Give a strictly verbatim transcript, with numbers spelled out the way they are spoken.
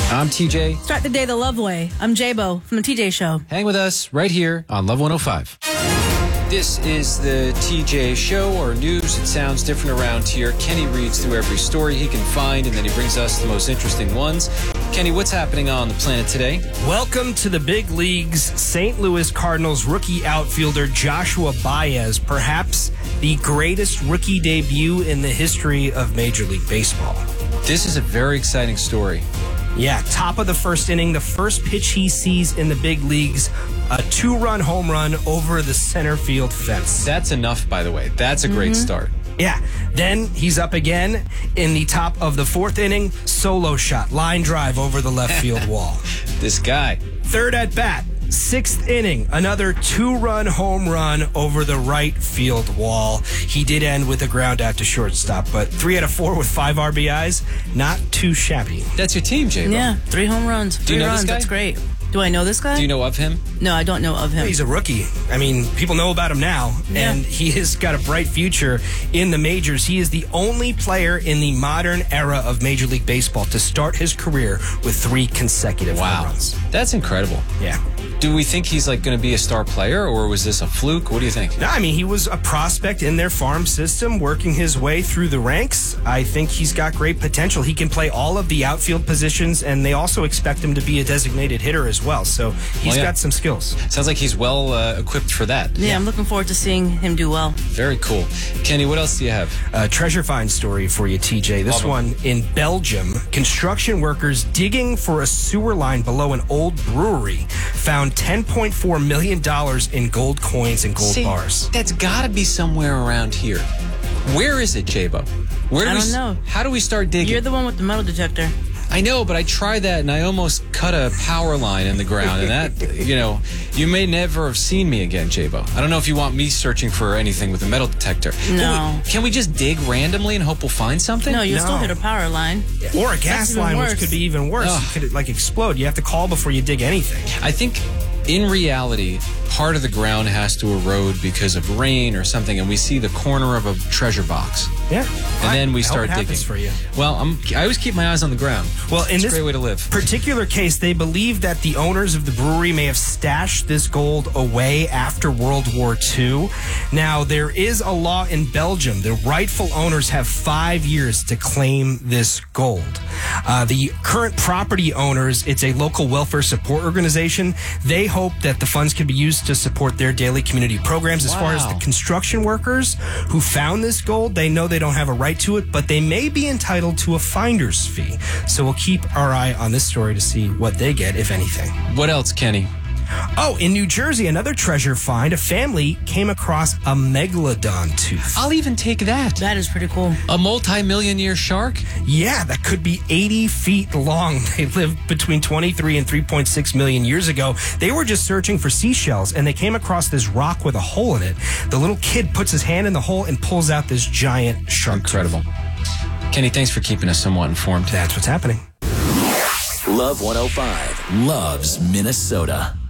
I'm T J. Start the day the love way. I'm J-Bo from the T J Show. Hang with us right here on Love one oh five. This is the T J Show, or news. It sounds different around here. Kenny reads through every story he can find, and then he brings us the most interesting ones. Kenny, what's happening on the planet today? Welcome to the big leagues. Saint Louis Cardinals rookie outfielder Joshua Baez, perhaps the greatest rookie debut in the history of Major League Baseball. This is a very exciting story. Yeah, top of the first inning, the first pitch he sees in the big leagues, a two-run home run over the center field fence. That's enough, by the way. That's a great mm-hmm. start. Yeah. Then he's up again in the top of the fourth inning, solo shot, line drive over the left field wall. This guy. Third at bat. Sixth inning, another two-run home run over the right field wall. He did end with a ground out to shortstop, but three out of four with five R B Is, not too shabby. That's your team, J-Bo. Yeah, three home runs. Three Do you know runs. this guy? That's great. Do I know this guy? Do you know of him? No, I don't know of him. He's a rookie. I mean, people know about him now, yeah. and he has got a bright future in the majors. He is the only player in the modern era of Major League Baseball to start his career with three consecutive wow. home runs. That's incredible. Yeah. Do we think he's like going to be a star player, or was this a fluke? What do you think? No, I mean, he was a prospect in their farm system, working his way through the ranks. I think he's got great potential. He can play all of the outfield positions, and they also expect him to be a designated hitter as well. So he's well, yeah. got some skills. Sounds like he's well uh, equipped for that. Yeah, I'm looking forward to seeing him do well. Very cool. Kenny, what else do you have? A treasure find story for you, T J. This one in Belgium. Construction workers digging for a sewer line below an old brewery found ten point four million dollars in gold coins and gold See, bars. That's got to be somewhere around here. Where is it, J-Bo? Where do I we, don't know. How do we start digging? You're the one with the metal detector. I know, but I tried that, and I almost cut a power line in the ground, and that, you know, you may never have seen me again, J-Bo. I don't know if you want me searching for anything with a metal detector. No. Can we, can we just dig randomly and hope we'll find something? No, you'll No. still hit a power line. Or a gas line, worse. which could be even worse. Ugh. It could, like, explode. You have to call before you dig anything. I think, in reality, part of the ground has to erode because of rain or something, and we see the corner of a treasure box. Yeah. And then we I start hope it digging. happens for you. Well, I'm, I always keep my eyes on the ground. Well, in it's this a great way to live. particular case, they believe that the owners of the brewery may have stashed this gold away after World War Two. Now, there is a law in Belgium. The rightful owners have five years to claim this gold. Uh, the current property owners, it's a local welfare support organization. They hope that the funds can be used to support their daily community programs. As Wow. far as the construction workers who found this gold, they know they don't have a right to it, but they may be entitled to a finder's fee. So we'll keep our eye on this story to see what they get, if anything. What else, Kenny? Oh, in New Jersey, another treasure find. A family came across a megalodon tooth. I'll even take that. That is pretty cool. A multi-million year shark? Yeah, that could be eighty feet long. They lived between twenty-three and three point six million years ago. They were just searching for seashells, and they came across this rock with a hole in it. The little kid puts his hand in the hole and pulls out this giant shark Incredible. tooth. Kenny, thanks for keeping us somewhat informed. That's what's happening. Love one oh five loves Minnesota.